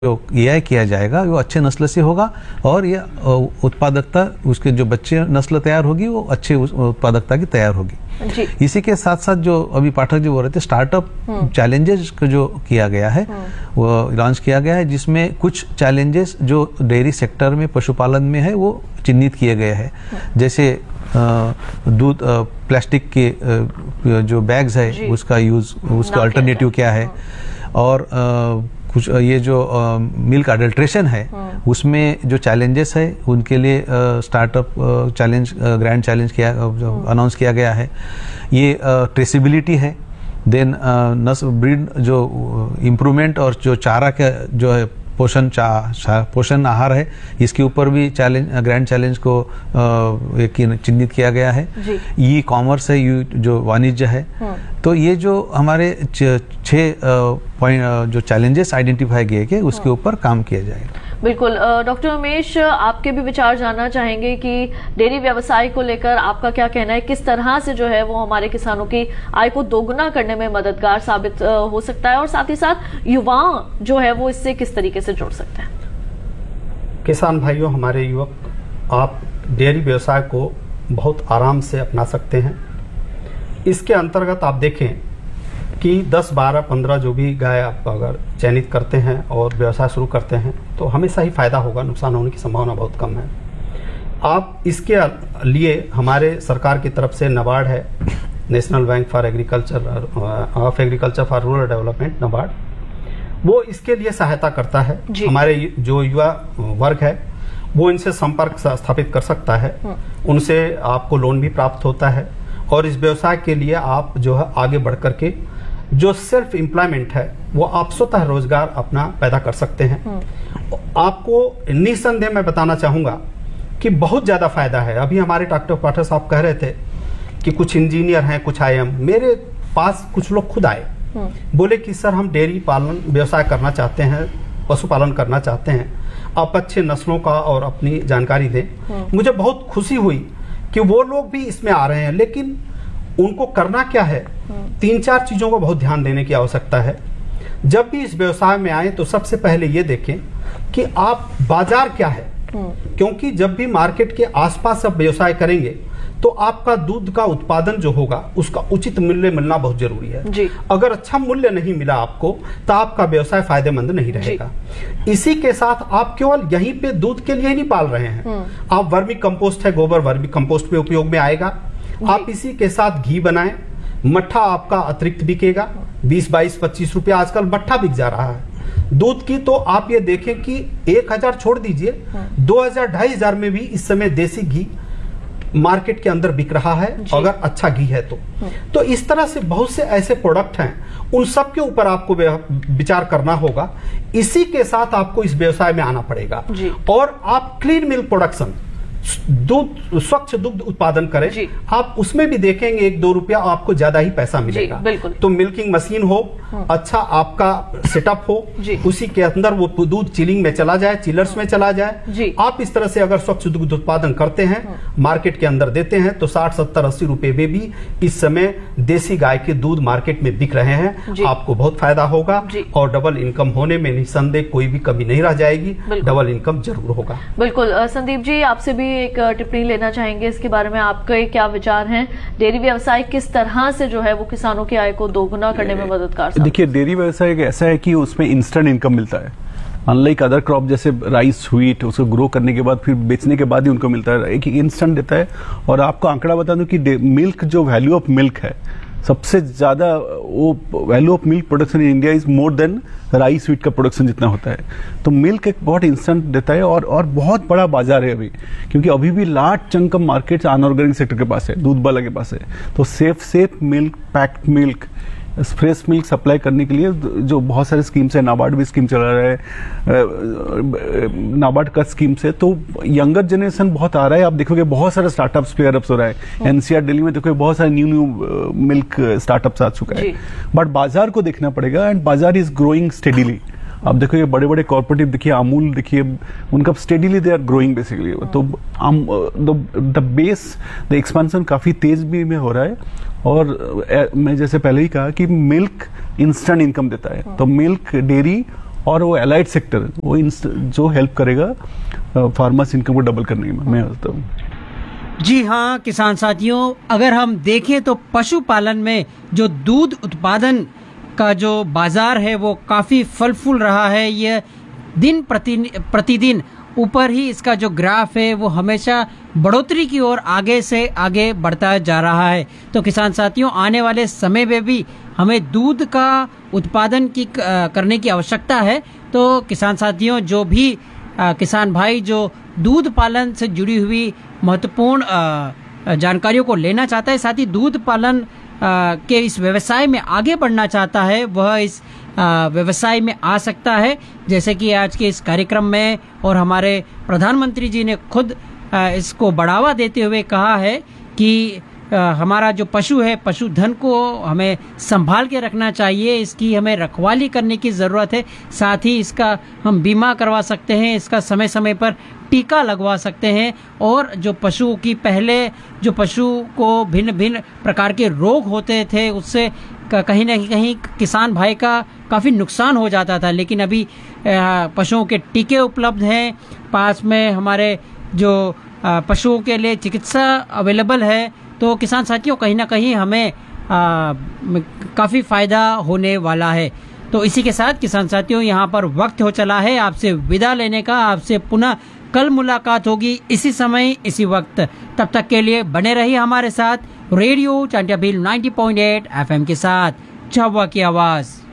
जो AI किया जाएगा वो अच्छे नस्ल से होगा और ये उत्पादकता उसके जो बच्चे नस्ल तैयार होगी वो अच्छे उत्पादकता की तैयार होगी जी। इसी के साथ साथ जो अभी पाठक जी बोल रहे थे स्टार्टअप चैलेंजेस को जो किया गया है वो लॉन्च किया गया है, जिसमें कुछ चैलेंजेस जो डेयरी सेक्टर में पशुपालन में है वो चिन्हित किए गए हैं। जैसे दूध प्लास्टिक के जो बैग्स है उसका यूज, उसका अल्टरनेटिव क्या है, और कुछ ये जो मिल्क अडल्ट्रेशन है उसमें जो चैलेंजेस है उनके लिए स्टार्टअप चैलेंज, ग्रैंड चैलेंज किया अनाउंस किया गया है। ये ट्रेसिबिलिटी है, देन नस्ल ब्रीड जो इम्प्रूवमेंट और जो चारा का जो है पोषण आहार है इसके ऊपर भी चैलेंज, ग्रैंड चैलेंज को चिन्हित किया गया है। ई कॉमर्स है, जो वाणिज्य है। तो ये जो हमारे 6 पॉइंट जो चैलेंजेस आइडेंटिफाई किए गए उसके ऊपर काम किया जाएगा। बिल्कुल। डॉक्टर उमेश, आपके भी विचार जानना चाहेंगे कि डेयरी व्यवसाय को लेकर आपका क्या कहना है, किस तरह से जो है वो हमारे किसानों की आय को दोगुना करने में मददगार साबित हो सकता है, और साथ ही साथ युवा जो है वो इससे किस तरीके से जुड़ सकते हैं? किसान भाइयों, हमारे युवक, आप डेयरी व्यवसाय को बहुत आराम से अपना सकते हैं। इसके अंतर्गत आप देखें कि 10, 12, 15 जो भी गाय आप अगर चयनित करते हैं और व्यवसाय शुरू करते हैं तो हमेशा ही फायदा होगा, नुकसान होने की संभावना बहुत कम है। आप इसके लिए हमारे सरकार की तरफ से नाबार्ड है, national bank for agriculture for rural development, NABARD, वो इसके लिए सहायता करता है। हमारे जो युवा वर्ग है वो इनसे संपर्क स्थापित कर सकता है, उनसे आपको लोन भी प्राप्त होता है, और इस व्यवसाय के लिए आप जो है आगे बढ़ करके जो सेल्फ एम्प्लॉयमेंट है वो आप स्वतः रोजगार अपना पैदा कर सकते हैं। आपको निसंदेह मैं बताना चाहूंगा कि बहुत ज्यादा फायदा है। अभी हमारे डॉक्टर पाठक साहब कह रहे थे कि कुछ इंजीनियर हैं, कुछ IIM, मेरे पास कुछ लोग खुद आए, बोले कि सर हम डेयरी पालन व्यवसाय करना चाहते हैं, पशुपालन करना चाहते हैं, आप अच्छे नस्लों का और अपनी जानकारी दें। मुझे बहुत खुशी हुई कि वो लोग भी इसमें आ रहे हैं, लेकिन उनको करना क्या है, 3-4 चीजों को बहुत ध्यान देने की आवश्यकता है। जब भी इस व्यवसाय में आए तो सबसे पहले ये देखें कि आप बाजार क्या है, क्योंकि जब भी मार्केट के आसपास आप व्यवसाय करेंगे तो आपका दूध का उत्पादन जो होगा उसका उचित मूल्य मिलना बहुत जरूरी है। अगर अच्छा मूल्य नहीं मिला आपको तो आपका व्यवसाय फायदेमंद नहीं रहेगा। इसी के साथ आप केवल यहीं पे दूध के लिए ही नहीं पाल रहे हैं, आप वर्मी कंपोस्ट है, गोबर वर्मी कंपोस्ट पे उपयोग में आएगा। आप इसी के साथ घी बनाएं, मट्ठा आपका अतिरिक्त बिकेगा, 20, 22, 25 रुपया आजकल मट्ठा बिक जा रहा है। दूध की तो आप ये देखें कि 1000 छोड़ दीजिए, 2000, 2500 में भी इस समय देसी घी मार्केट के अंदर बिक रहा है, अगर अच्छा घी है तो इस तरह से बहुत से ऐसे प्रोडक्ट हैं, उन सब के ऊपर आपको विचार करना होगा। इसी के साथ आपको इस व्यवसाय में आना पड़ेगा और आप क्लीन मिल्क प्रोडक्शन, दूध, स्वच्छ दुग्ध उत्पादन करें। आप उसमें भी देखेंगे 1-2 रुपया आपको ज्यादा ही पैसा मिलेगा। तो मिल्किंग मशीन हो, अच्छा आपका सेटअप हो, उसी के अंदर वो दूध चिलिंग में चला जाए, चिलर्स में चला जाए। आप इस तरह से अगर स्वच्छ दुग्ध उत्पादन करते हैं, मार्केट के अंदर देते हैं तो 60, 70, 80 रुपए में भी इस समय देसी गाय के दूध मार्केट में बिक रहे हैं। आपको बहुत फायदा होगा और डबल इनकम होने में निसंदेह कोई भी कमी नहीं रह जाएगी, डबल इनकम जरूर होगा। बिल्कुल। संदीप जी, आपसे भी एक टिप्पणी लेना चाहेंगे इसके बारे में, आपके क्या विचार हैं? डेयरी व्यवसाय किस तरह से जो है वो किसानों की आय को दोगुना करने में मददगार? देखिए, डेयरी व्यवसाय ऐसा है कि उसमें इंस्टेंट इनकम मिलता है, अनलाइक अदर क्रॉप जैसे राइस, व्हीट, उसको ग्रो करने के बाद फिर बेचने के बाद ही उनको मिलता है, एक इंस्टेंट देता है। और आपको आंकड़ा बता दूं कि मिल्क, जो वैल्यू ऑफ मिल्क है, सबसे ज्यादा वो value of milk production in India is more than rice, wheat का प्रोडक्शन जितना होता है। तो मिल्क एक बहुत इंस्टेंट देता है और बहुत बड़ा बाजार है अभी, क्योंकि अभी भी large chunk of market unorganic sector के पास है, दूध वाला के पास है। तो safe milk, packed milk, fresh milk supply करने के लिए जो बहुत सारे स्कीम्स है, नाबार्ड भी स्कीम चला रहा है, नाबार्ड का स्कीम से तो यंगर जनरेशन बहुत आ रहा है। आप देखोगे बहुत सारे स्टार्टअप्स पेयरअप्स हो रहा है। NCR दिल्ली में देखोगे बहुत सारे न्यू मिल्क स्टार्टअप्स आ चुका है, बट बाजार को देखना पड़ेगा, एंड बाजार इज ग्रोइंग स्टेडीली। आप देखो ये बड़े बड़े कॉर्पोरेटिव देखिए, अमूल देखिए, उनका steadily they are growing basically. तो द बेस, द एक्सपेंशन काफी तेज भी में हो रहा है। और मैं जैसे पहले ही कहा कि मिल्क इंस्टेंट इनकम देता है, तो मिल्क, डेयरी और वो एलाइड सेक्टर वो जो हेल्प करेगा फार्मर्स इनकम को डबल करने में, मैं बताता हूँ। जी हाँ किसान साथियों, अगर हम देखें तो पशुपालन में जो दूध उत्पादन का जो बाजार है वो काफ़ी फल फूल रहा है। ये दिन प्रतिदिन ऊपर ही इसका जो ग्राफ है वो हमेशा बढ़ोतरी की ओर आगे से आगे बढ़ता जा रहा है। तो किसान साथियों, आने वाले समय में भी हमें दूध का उत्पादन करने की आवश्यकता है। तो किसान साथियों, जो भी किसान भाई जो दूध पालन से जुड़ी हुई महत्वपूर्ण जानकारियों को लेना चाहता है, साथ ही दूध पालन के इस व्यवसाय में आगे बढ़ना चाहता है, वह इस व्यवसाय में आ सकता है। जैसे कि आज के इस कार्यक्रम में और हमारे प्रधानमंत्री जी ने खुद इसको बढ़ावा देते हुए कहा है कि हमारा जो पशु है, पशुधन को हमें संभाल के रखना चाहिए, इसकी हमें रखवाली करने की ज़रूरत है। साथ ही इसका हम बीमा करवा सकते हैं, इसका समय समय पर टीका लगवा सकते हैं। और जो पशु की पहले जो पशु को भिन्न भिन्न प्रकार के रोग होते थे, उससे कहीं ना कहीं किसान भाई का काफ़ी नुकसान हो जाता था। लेकिन अभी पशुओं के टीके उपलब्ध हैं, पास में हमारे जो पशुओं के लिए चिकित्सा अवेलेबल है। तो किसान साथियों, कहीं ना कहीं हमें काफ़ी फ़ायदा होने वाला है। तो इसी के साथ किसान साथियों, यहाँ पर वक्त हो चला है आपसे विदा लेने का। आपसे पुनः कल मुलाकात होगी इसी समय इसी वक्त। तब तक के लिए बने रहिए हमारे साथ रेडियो चांटियाभील 90.8 FM के साथ, झाबुआ की आवाज़।